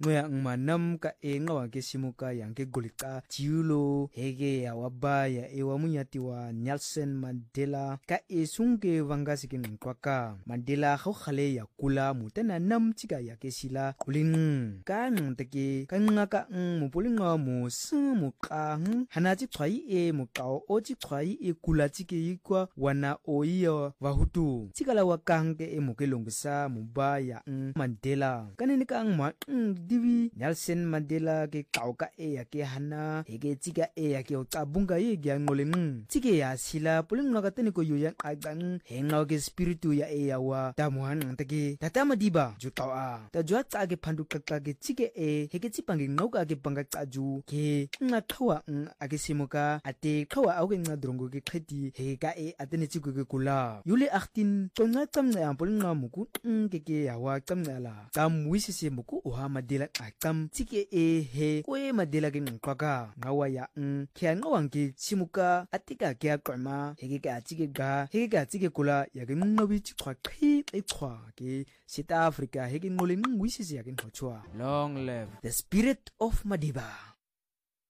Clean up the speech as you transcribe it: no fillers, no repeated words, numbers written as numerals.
ngoya manam ka ngawa ke simuka yang ke golika jiulo hege ya wabaya ewa munyatiwa Nelson Mandela ka sungke wanga sikin kwaka Mandela kho khale ya kula mutana nam chika ya ke sila kuling ka ngteke ka ngaka mupulinga mu sumu ka hanachi chwai mukao ochi chwai kula chike yikwa wana oiyo wahutu chikala wakangke mukelongsa mubaya Mandela kanini ka ma divi Nelson Mandela ke kauka ya ke hana hege chika ya ke tabunga ye gya ngoleng chike ya sila pulinga ka tani ko yuyan agang henga ke spiritu ya wa tamuhan tagi tatama diba jutawa ta jwa ta ke phandu kakka ke chike hege chipangi ngauka ke panga chaju ke nga thawa age simuka ate thawa auge nga drongo ke kheti hege ka atene chiku ke kula yule aktin tonga chamna pulinga muku ke ya wa chamna la tam wisisi muku oha Mandela akam chike he kwe Mandela ke ngkwaka ngawa ya kya ngawang ke simuka atika ke akama hege ka chike kula ya ke ngawi chwa khi chwa ke South Africa hege ngole wisisi ya ke hochwa. Long live the spirit of Madiba.